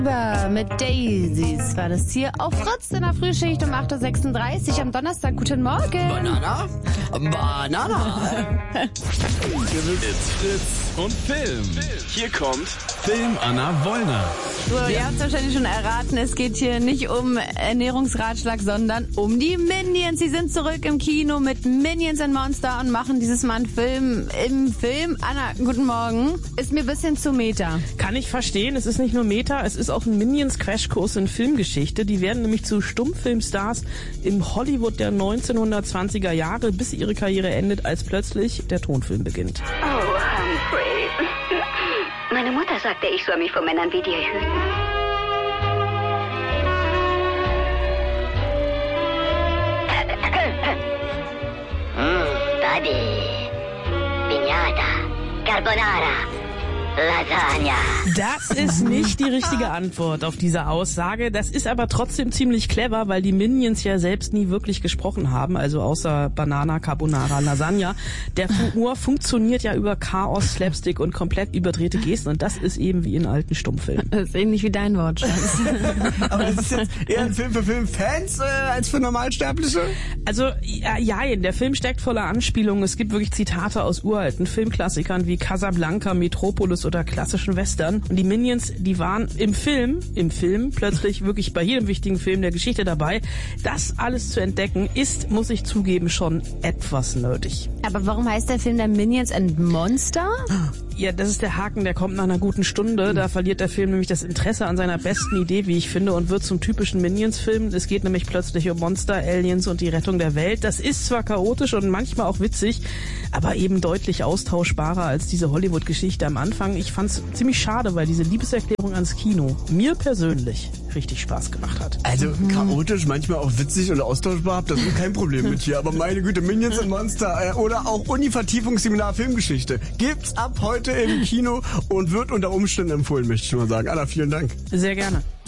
Mit Daisies war das hier auf Fritz in der Frühschicht um 8.36 Uhr am Donnerstag. Guten Morgen. Banana? It's Fritz und Film. Hier kommt Film Anna Wollner. So, ihr habt es wahrscheinlich schon erraten, es geht hier nicht um Ernährungsratschlag, sondern um die Minions. Sie sind zurück im Kino mit Minions and Monster und machen dieses Mal einen Film im Film. Anna, guten Morgen. Ist mir ein bisschen zu Meta. Kann ich verstehen, es ist nicht nur Meta, es ist auch ein Minions-Crashkurs in Filmgeschichte. Die werden nämlich zu Stummfilmstars im Hollywood der 1920er Jahre, bis ihre Karriere endet, als plötzlich der Tonfilm beginnt. Oh, Humphrey. Meine Mutter sagte, ich soll mich vor Männern wie dir hüten. Buddy. Piñata. Carbonara. Lasagna. Das ist nicht die richtige Antwort auf diese Aussage. Das ist aber trotzdem ziemlich clever, weil die Minions ja selbst nie wirklich gesprochen haben, also außer Banana, Carbonara, Lasagna. Der Humor funktioniert ja über Chaos, Slapstick und komplett überdrehte Gesten und das ist eben wie in alten Stummfilmen. Das ist ähnlich wie dein Wortschatz. Aber das ist jetzt eher ein Film für Filmfans als für Normalsterbliche? Also, ja, der Film steckt voller Anspielungen. Es gibt wirklich Zitate aus uralten Filmklassikern wie Casablanca, Metropolis oder klassischen Western. Und die Minions, die waren im Film plötzlich wirklich bei jedem wichtigen Film der Geschichte dabei. Das alles zu entdecken ist, muss ich zugeben, schon etwas nerdig. Aber warum heißt der Film dann Minions and Monster? Ja, das ist der Haken, der kommt nach einer guten Stunde. Da verliert der Film nämlich das Interesse an seiner besten Idee, wie ich finde, und wird zum typischen Minions-Film. Es geht nämlich plötzlich um Monster, Aliens und die Rettung der Welt. Das ist zwar chaotisch und manchmal auch witzig, aber eben deutlich austauschbarer als diese Hollywood-Geschichte am Anfang. Ich fand's ziemlich schade, weil diese Liebeserklärung ans Kino mir persönlich richtig Spaß gemacht hat. Also chaotisch, manchmal auch witzig und austauschbar, habt ihr so kein Problem mit hier. Aber meine Güte, Minions und Monster oder auch Uni-Vertiefungsseminar Filmgeschichte gibt's ab heute im Kino und wird unter Umständen empfohlen, möchte ich mal sagen. Anna, vielen Dank. Sehr gerne.